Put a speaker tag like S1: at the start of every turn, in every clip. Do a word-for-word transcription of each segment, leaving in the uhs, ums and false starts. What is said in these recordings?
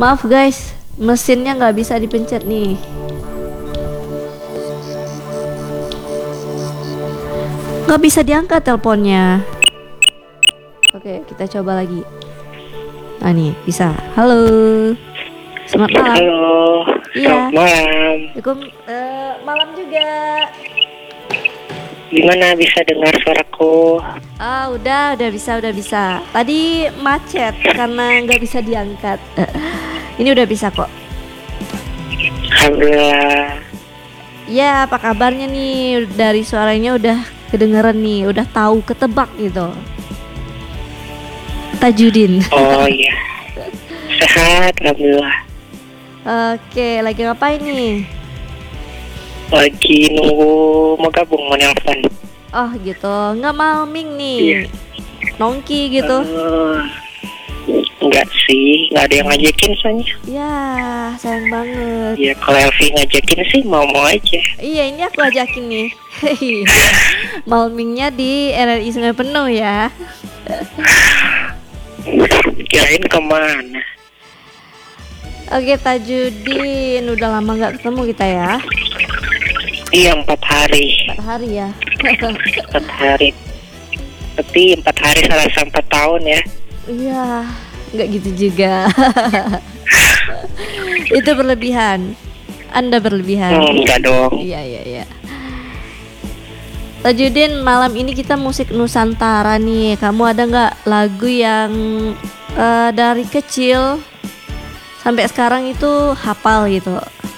S1: Maaf guys, mesinnya nggak bisa dipencet nih. Nggak bisa diangkat teleponnya. Oke, kita coba lagi. Nah nih, bisa. Halo. Selamat malam.
S2: Halo.
S1: Iya.
S2: Selamat malam.
S1: Assalamualaikum. Eh, malam juga.
S2: Gimana bisa dengar suaraku?
S1: Ah, udah, udah bisa, udah bisa. Tadi macet karena nggak bisa diangkat. Ini udah bisa kok.
S2: Alhamdulillah.
S1: Ya, apa kabarnya nih? Dari suaranya udah kedengeran nih, udah tahu ketebak gitu. Tajudin.
S2: Oh iya. Sehat, alhamdulillah.
S1: Oke, lagi ngapain nih?
S2: Lagi nunggu mau gabung mau nelfon.
S1: Oh gitu, nggak malming nih.
S2: Iya.
S1: Nongki gitu.
S2: Uh, enggak sih, nggak ada yang ngajakin soalnya.
S1: Ya, sayang banget.
S2: Ya kalau Elvi ngajakin sih mau-mau aja.
S1: Iya, ini aku ajakin nih. Malmingnya di R R I Sungai Penuh ya.
S2: Kirain kemana?
S1: Oke Tajudin, udah lama nggak ketemu kita ya.
S2: Iya empat hari.
S1: Empat hari ya.
S2: Empat hari. Tapi empat hari salah empat tahun ya.
S1: Iya, nggak gitu juga. Itu berlebihan. Anda berlebihan.
S2: Hmm, enggak dong.
S1: Iya iya iya. Tajudin, malam ini kita musik Nusantara nih. Kamu ada nggak lagu yang uh, dari kecil sampai sekarang itu hafal gitu?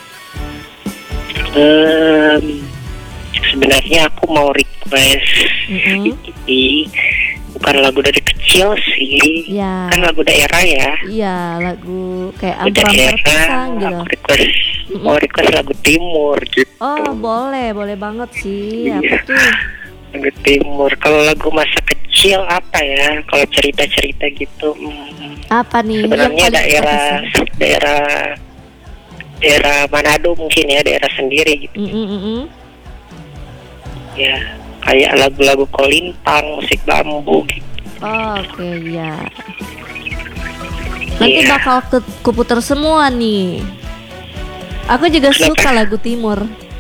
S2: Um, sebenarnya aku mau request
S1: Mm-hmm.
S2: ini bukan lagu dari kecil sih,
S1: Ya.
S2: kan lagu daerah ya.
S1: Iya, lagu kayak
S2: Lagu
S1: ampar-ampar
S2: daerah,
S1: pisang gitu.
S2: aku request
S1: Mm-mm.
S2: mau request lagu timur gitu.
S1: Oh boleh, boleh banget sih. Apa
S2: Iya.
S1: tuh?
S2: Lagu timur. Kalau lagu masa kecil apa ya? Kalau cerita-cerita gitu. Hmm,
S1: Apa nih?
S2: sebenarnya
S1: paling
S2: daerah
S1: berkesan?
S2: daerah daerah Manado mungkin ya, daerah sendiri gitu.
S1: Mm-mm-mm.
S2: Ya, kayak lagu-lagu kolintang, musik bambu gitu.
S1: Oh, oke ya. Nanti
S2: Iya.
S1: bakal ke kuputer semua nih. Aku juga
S2: Kenapa?
S1: suka lagu timur.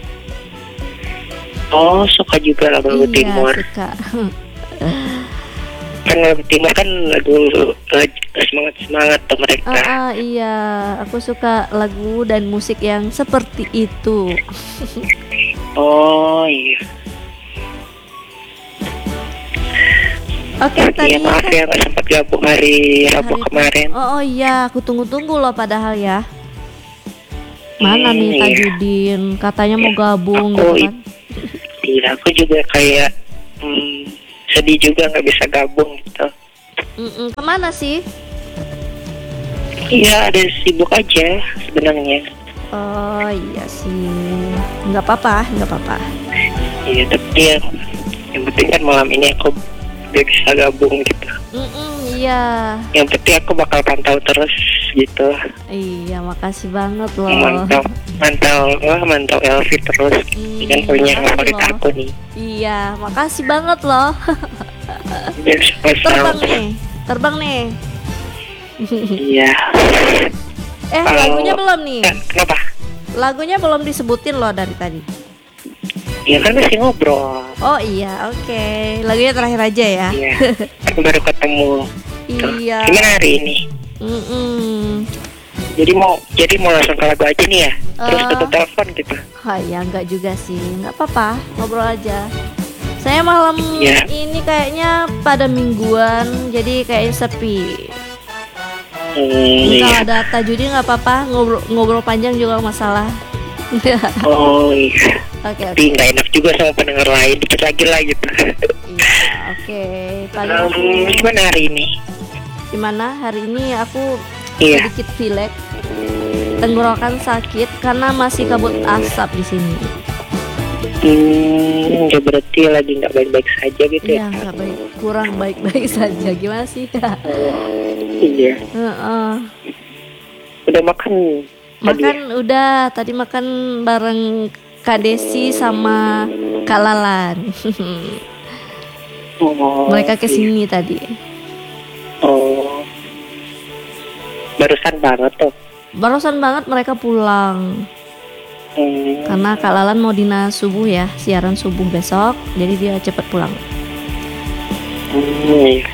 S2: Oh, suka juga lagu-lagu
S1: Iya,
S2: timur.
S1: suka.
S2: Kan lagu timur kan lagu semangat-semangat tuh mereka.
S1: Ah, ah, iya, aku suka lagu dan musik yang seperti itu.
S2: Oh iya.
S1: Oke, tadi
S2: Iya maaf
S1: kan-
S2: ya nggak sempat gabung hari Rabu
S1: hari-
S2: kemarin.
S1: Oh, oh iya, aku tunggu-tunggu loh padahal ya. Mana
S2: Hmm,
S1: nih
S2: iya.
S1: Tajudin? Katanya mau gabung
S2: Aku
S1: gitu kan.
S2: Iya, aku juga kayak hmm, sedih juga nggak bisa gabung gitu.
S1: Mm-mm, kemana sih?
S2: Iya, ada sibuk aja sebenarnya.
S1: Oh iya sih, nggak apa-apa, nggak apa-apa.
S2: Iya, tapi yang, yang penting kan malam ini aku udah bisa gabung gitu.
S1: Mm-mm, iya,
S2: Yang penting aku bakal pantau terus gitu.
S1: iya, makasih banget loh.
S2: Mantau, mantau, wah mantau Elvi terus.
S1: Hmm,
S2: Ini kan punya
S1: makasih
S2: favorit
S1: loh.
S2: aku nih.
S1: Iya, makasih banget loh.
S2: Biar
S1: Terbang
S2: sama-sama.
S1: nih, terbang nih.
S2: Iya.
S1: Eh,
S2: Kalau-
S1: lagunya belum nih.
S2: Eh, Kenapa?
S1: Lagunya belum disebutin loh dari tadi.
S2: Ya kan masih ngobrol.
S1: Oh iya, oke. Lagunya terakhir aja ya.
S2: Iya. Kan baru ketemu. Tuh.
S1: Iya.
S2: Gimana hari ini?
S1: Mm-mm.
S2: Jadi mau jadi mau langsung ke lagu aja nih ya. Terus
S1: Eh.
S2: tutup telepon gitu.
S1: Ha, ya enggak juga sih, nggak apa-apa, ngobrol aja. Saya malam
S2: Iya.
S1: ini kayaknya pada mingguan, jadi kayaknya sepi.
S2: Hmm,
S1: Kalau
S2: iya.
S1: ada Tajudin nggak apa-apa, ngobrol ngobrol panjang juga nggak masalah.
S2: Oh iya.
S1: Oke oke.
S2: Tapi nggak enak juga sama pendengar lain. Dikit lagi lah gitu.
S1: Iya, oke. Paling
S2: Um,
S1: aku
S2: gimana hari ini?
S1: gimana hari ini aku
S2: Iya.
S1: sedikit pilek, tenggorokan sakit karena masih kabut asap di sini.
S2: Hmm, ya berarti lagi nggak baik-baik saja gitu
S1: Iya
S2: ya?
S1: nggak baik, kurang baik-baik saja. Gimana sih?
S2: Iya.
S1: Heeh.
S2: Udah makan?
S1: Makan udah, tadi makan bareng Kak Desi sama Kak Lalan.
S2: Oh,
S1: Mereka kesini tadi.
S2: Oh, barusan banget tuh.
S1: Barusan banget mereka pulang.
S2: Hmm,
S1: Karena Kak Lalan mau dinas subuh ya, siaran subuh besok, jadi dia cepet pulang.
S2: hmm, iya.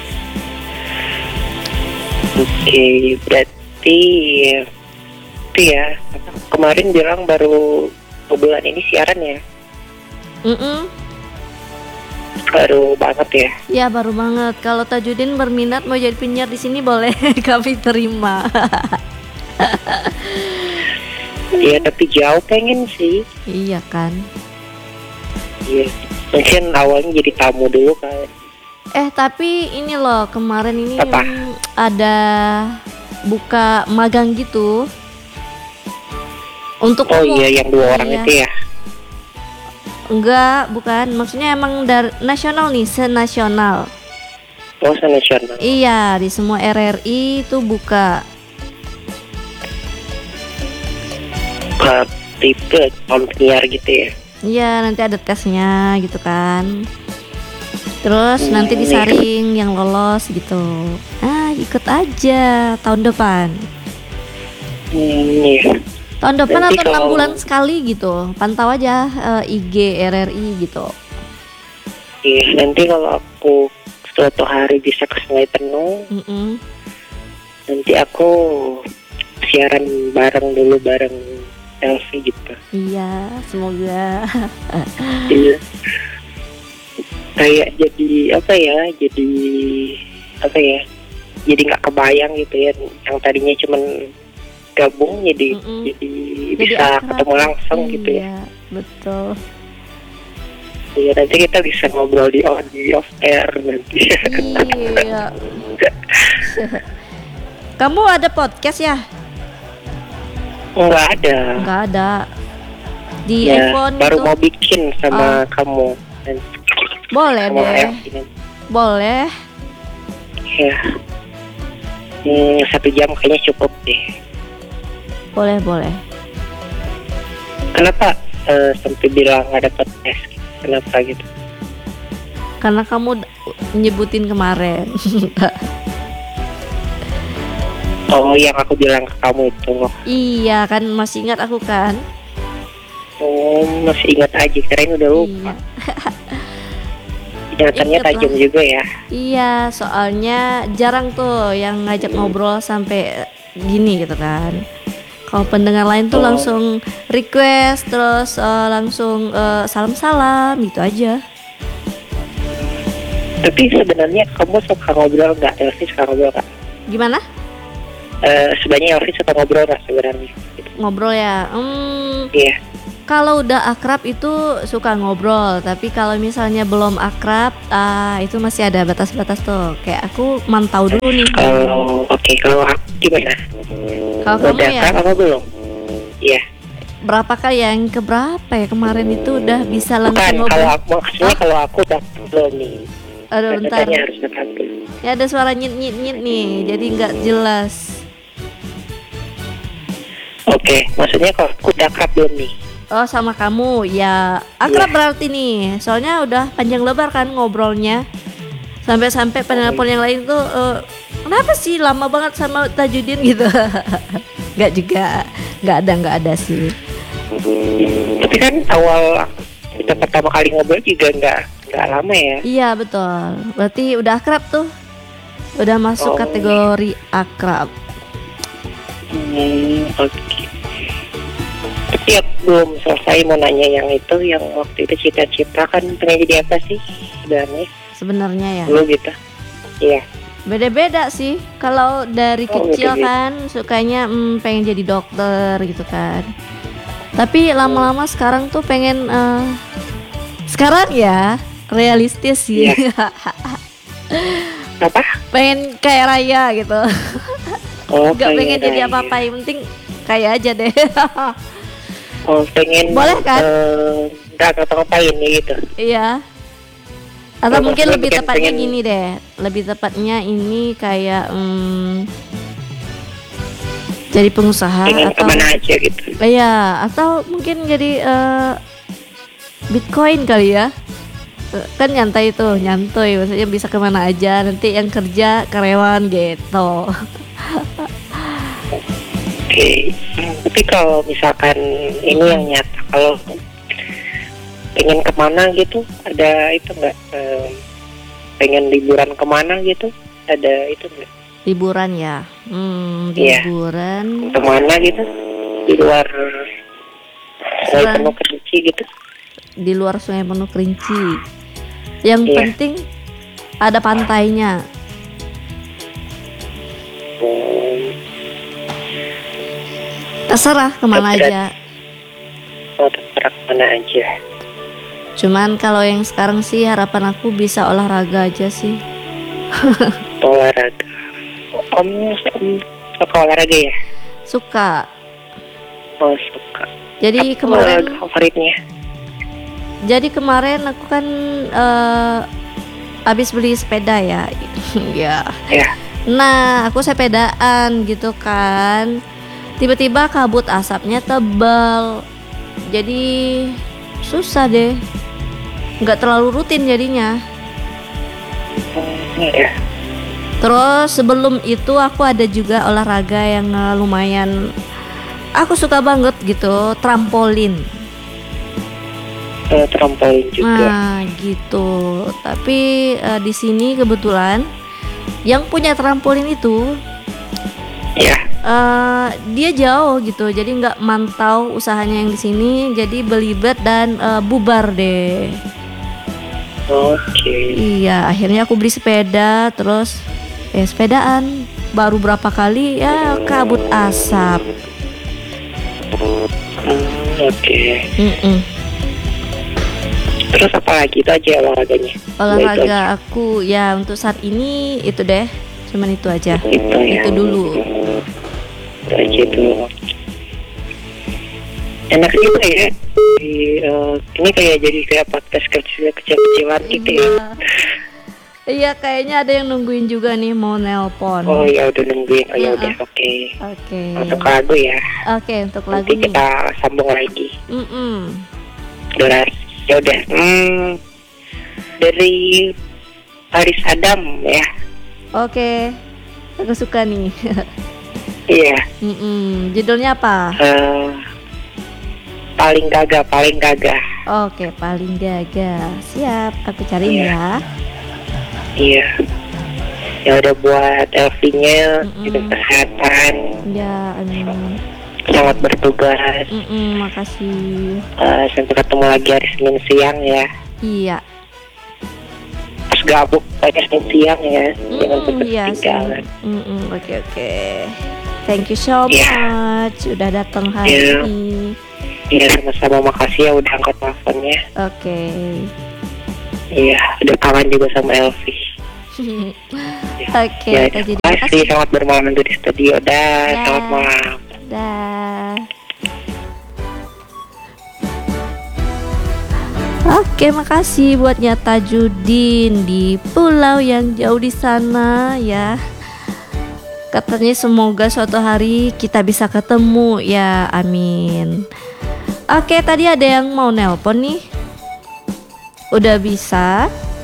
S2: Oke, berarti itu ya. Kemarin bilang baru dua bulan ini siaran ya.
S1: Mm-mm.
S2: Baru banget ya.
S1: Ya baru banget. Kalau Tajudin berminat mau jadi penyiar di sini boleh, kami terima.
S2: Iya, tapi jauh pengen sih.
S1: Iya kan.
S2: Iya. Mungkin awalnya jadi tamu dulu kan.
S1: Eh tapi ini loh kemarin ini
S2: Apa?
S1: mm, ada buka magang gitu untuk
S2: Oh
S1: umum.
S2: iya, yang dua orang
S1: Iya.
S2: itu ya.
S1: Enggak, bukan. Maksudnya emang dari nasional nih, senasional.
S2: Oh, nasional.
S1: Iya, di semua R R I itu buka.
S2: Ke tipe tahun penyiar gitu ya.
S1: Iya, nanti ada tesnya gitu kan. Terus
S2: Hmm,
S1: nanti
S2: iya.
S1: disaring yang lolos gitu. Ah, ikut aja tahun depan.
S2: Hmm, iya.
S1: Tahun depan
S2: Nanti
S1: atau enam
S2: kalau-
S1: bulan sekali gitu. Pantau aja eh, I G R R I gitu.
S2: Iya, nanti kalau aku suatu hari bisa ke Sungai Tenung,
S1: Mm-mm.
S2: nanti aku siaran bareng dulu bareng Elvi gitu.
S1: Iya, semoga.
S2: Iya. Kayak jadi apa ya? Jadi apa ya? Jadi nggak kebayang gitu ya. Yang tadinya cuman gabung jadi
S1: Mm-mm.
S2: jadi,
S1: Jadi
S2: bisa
S1: akrab.
S2: ketemu langsung gitu ya.
S1: Iya, betul.
S2: Iya, nanti kita bisa ngobrol di on di off air nanti.
S1: Iya. Kamu ada podcast ya?
S2: Nggak ada.
S1: Enggak ada. Di
S2: Ya,
S1: iPhone
S2: baru
S1: itu.
S2: mau bikin sama kamu. Dan
S1: Boleh
S2: sama
S1: deh.
S2: Elvi nanti.
S1: Boleh.
S2: Ya. Hmm, satu jam kayaknya cukup deh.
S1: Boleh, boleh.
S2: Kenapa eh, sampai bilang nggak dapat tes? Kenapa gitu?
S1: Karena kamu d- nyebutin kemarin.
S2: Oh, yang aku bilang ke kamu itu.
S1: Iya kan, masih ingat aku kan?
S2: Oh, masih ingat aja. Kirain udah lupa.
S1: Iya.
S2: Ingatannya
S1: Ingat
S2: tajam
S1: lah.
S2: juga ya.
S1: Iya, soalnya jarang tuh yang ngajak ngobrol sampai gini gitu kan. Kalau pendengar lain tuh
S2: Oh.
S1: langsung request, terus eh, langsung eh, salam-salam gitu aja.
S2: Tapi sebenarnya kamu suka ngobrol nggak? Elvi suka ngobrol nggak?
S1: Gimana?
S2: Eh, sebenarnya Elvi suka ngobrol nggak sebenarnya? Gitu.
S1: Ngobrol ya? Hmm,
S2: Iya.
S1: kalau udah akrab itu suka ngobrol, tapi kalau misalnya belum akrab, ah itu masih ada batas-batas tuh. Kayak aku mantau dulu nih.
S2: Kalau oke, kalau aku gimana?
S1: Kalau kamu
S2: Udah
S1: ya?
S2: kan apa belum? Iya.
S1: Berapa kali yang keberapa ya kemarin itu udah bisa
S2: Bukan,
S1: langsung
S2: kalau
S1: ngobrol.
S2: aku maksudnya kalau aku udah belum nih.
S1: Aduh bentar.
S2: Katanya harus dekat dulu.
S1: Ya ada suara nyit nyit nyit nih, jadi nggak jelas.
S2: Oke, maksudnya kalau aku udah akrab belum nih?
S1: Oh sama kamu ya akrab
S2: Iya.
S1: berarti nih. Soalnya udah panjang lebar kan ngobrolnya. Sampai-sampai penelpon yang lain tuh eh, kenapa sih lama banget sama Tajudin gitu. Nggak juga, nggak ada nggak ada sih.
S2: Tapi kan awal kita pertama kali ngobrol juga nggak nggak lama ya.
S1: Iya betul. Berarti udah akrab tuh. Udah masuk
S2: Oh.
S1: kategori akrab.
S2: Hmm, oke. Tapi aku belum selesai mau nanya yang itu, yang waktu itu cita-cita kan pengen jadi apa sih sebenarnya?
S1: Sebenarnya ya.
S2: Dulu gitu. Iya.
S1: Beda-beda sih. Kalau dari
S2: Oh,
S1: kecil
S2: beda-beda.
S1: kan sukanya hmm, pengen jadi dokter gitu kan. Tapi lama-lama sekarang tuh pengen eh, sekarang ya realistis sih.
S2: Apa?
S1: Pengen kayak Raya gitu.
S2: Oh,
S1: Gak pengen
S2: kayak
S1: jadi
S2: Raya.
S1: apa-apa, yang penting kayak aja deh.
S2: Oh, pengen
S1: Boleh kan?
S2: eh, nggak ngapa-ngapain gitu.
S1: Iya. Atau
S2: Oh,
S1: mungkin
S2: maksudnya
S1: lebih
S2: pengen-
S1: tepatnya
S2: pengen-
S1: gini deh. Lebih tepatnya ini kayak hmm, jadi pengusaha
S2: Pengen
S1: atau
S2: kemana aja gitu.
S1: iya, atau mungkin jadi eh, Bitcoin kali ya. Eh, Kan nyantai tuh, nyantuy, maksudnya bisa kemana aja. Nanti yang kerja karyawan gitu.
S2: Oke. Hmm, tapi kalau misalkan ini yang nyata, kalau pengen kemana gitu, ada itu nggak? em, pengen liburan kemana gitu, ada itu nggak?
S1: Liburan ya. Hmm,
S2: Iya.
S1: liburan.
S2: Kemana gitu? Di luar Sungai
S1: Selain-
S2: Penuh Kerinci gitu?
S1: Di luar Sungai Penuh Kerinci. Yang
S2: Iya.
S1: penting ada pantainya.
S2: Hmm,
S1: Terserah kemana
S2: Berat.
S1: aja.
S2: oh, terserah kemana aja.
S1: Cuman kalau yang sekarang sih harapan aku bisa olahraga aja sih.
S2: Olahraga. Om, om suka olahraga ya?
S1: Suka.
S2: Oh, suka.
S1: Jadi
S2: Apa
S1: kemarin
S2: olahraga favoritnya?
S1: Jadi kemarin aku kan eh, habis beli sepeda ya. Ya.
S2: Ya.
S1: Nah, aku sepedaan gitu kan. Tiba-tiba kabut asapnya tebal. Jadi susah deh. Nggak terlalu rutin jadinya.
S2: Hmm, ya.
S1: Terus sebelum itu aku ada juga olahraga yang eh, lumayan aku suka banget gitu, trampolin.
S2: Eh, trampolin juga.
S1: Nah, gitu. Tapi eh, di sini kebetulan yang punya trampolin itu
S2: Ya.
S1: eh, dia jauh gitu. Jadi nggak mantau usahanya yang di sini. Jadi belibet dan eh, bubar deh.
S2: Oke.
S1: Iya, akhirnya aku beli sepeda, terus eh sepedaan. Baru berapa kali ya kabut asap.
S2: Hmm, Oke.
S1: Mm-mm.
S2: Terus apa lagi, itu aja olahraganya? Itu aja.
S1: Olahraga aku ya untuk saat ini itu deh, cuman itu aja.
S2: Itu, ya.
S1: Itu dulu.
S2: Hmm, Itu aja dulu. Enak juga ya. Di, eh, ini kayak jadi kayak podcast kecil kecil-kecilan gitu ya.
S1: Iya, kayaknya ada yang nungguin juga nih mau nelpon.
S2: Oh ya udah nungguin. Oh ya
S1: Ya,
S2: udah,
S1: ah.
S2: oke.
S1: Oke.
S2: Untuk lagu ya.
S1: Oke, untuk
S2: Nanti
S1: lagu nih.
S2: kita sambung lagi.
S1: Mm-mm.
S2: Udah, ya udah. Hmm, dari Haris Adam ya.
S1: Oke. Aku suka nih.
S2: Iya.
S1: Mm-mm. Judulnya apa?
S2: eh, paling gagah, paling gagah.
S1: Oke, paling gagah. Siap, aku cariin
S2: Iya.
S1: ya.
S2: Iya. Ya udah buat Elvinya
S1: Mm-mm.
S2: juga kesehatan,
S1: Ya, amin.
S2: selamat bertugas.
S1: Mm-mm, makasih.
S2: Eh, sampai ketemu lagi hari Senin siang ya.
S1: Iya.
S2: Pas gabuk pada Senin siang ya. Jangan
S1: Mm-mm,
S2: sampai
S1: iya sih.
S2: ketinggalan.
S1: Mm-mm, Oke, oke. Thank you so
S2: Iya.
S1: much udah datang hari
S2: Iya.
S1: ini.
S2: Iya, sama-sama, makasih ya udah angkat teleponnya.
S1: Oke.
S2: Iya, udah kangen juga sama Elvi.
S1: Oke,
S2: Ya,
S1: kita jadi
S2: terima kasih. Selamat bermalam di studio. Dah,
S1: Ya.
S2: selamat malam.
S1: Dah. Oke, makasih buat Nyata Judin di pulau yang jauh di sana ya. Katanya semoga suatu hari kita bisa ketemu ya, amin. Oke, tadi ada yang mau nelpon nih. Udah bisa.